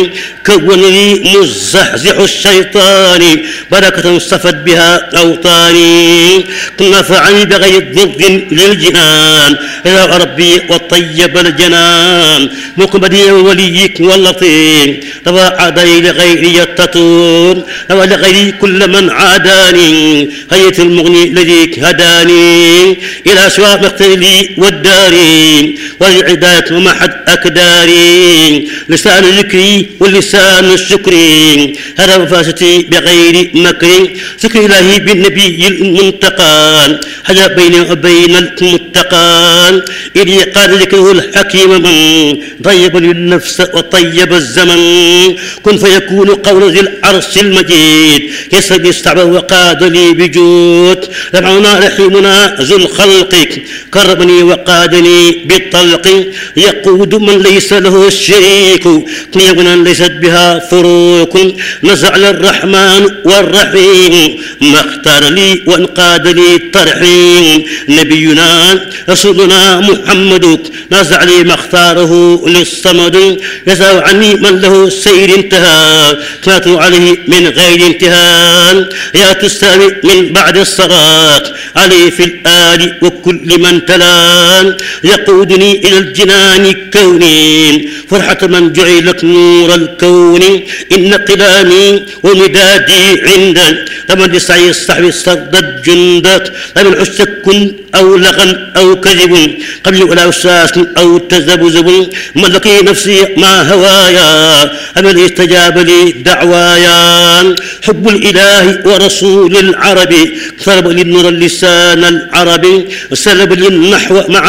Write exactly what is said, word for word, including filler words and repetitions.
كون لي مزحزح الشيطان بركة صفت بها أوطاني كما فعل بغير ضر للجنان يا ربي وطيب الجنان مقبلي وليك واللطيف روى عادي لغيري التطور روى لغيري كل من عاداني هيئة المغني الذي هداني إلى سوى مقتلي والداري والعداية ومحد أكداري لسان ذكري واللسان الشكري هذا وفاستي بغير مكر ذكر إلهي بالنبي المنتقى حجا بيني وبين المتقى إلي قال ذكره الحكيم من طيب للنفس وطيب الزمن كن فيكون قول ذي العرش المجيد يسر يستعبه وقاد لي بجود ربعنا رحيمنا ذو الخلق كرمني وقادني بالطلق يقود من ليس له الشريك كنيبنا ليست بها فروق نزع الرحمن والرحيم ما اختار لي وانقاد لي الترحيم نبينا رسولنا محمد نزع لي ما اختاره للصمد يزع عني من له السير انتهى فاتوا عليه من غير انتهاء يا تستوي من بعد الصلاة عليه في الآل وكل من تلا يقودني إلى الجنان كوني فرحة من جعلت نور الكون إن قلامي ومدادي عندك لمن يسعي الصحب استردت جندك لمن عشت كن أو لغا أو كذب قبل ولا أساس أو تذبذب ملقي نفسي مع هوايا أمن استجاب لي دعوايا حب الإله ورسول العربي ضرب للنور اللسان العربي سلب للنحو مع